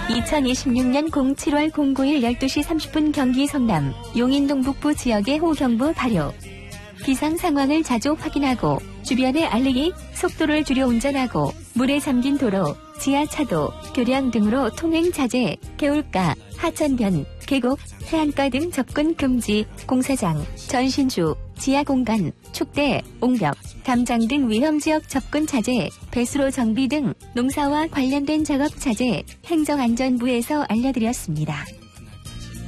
2026년 07월 09일 12시 30분 경기 성남 용인동 북부 지역의 호우경보 발효. 기상 상황을 자주 확인하고 주변에 알리기, 속도를 줄여 운전하고 물에 잠긴 도로, 지하차도, 교량 등으로 통행 자제, 개울가, 하천변, 계곡, 해안가 등 접근 금지, 공사장, 전신주, 지하공간, 축대, 옹벽, 담장 등 위험지역 접근 자제, 배수로 정비 등 농사와 관련된 작업 자제, 행정안전부에서 알려드렸습니다.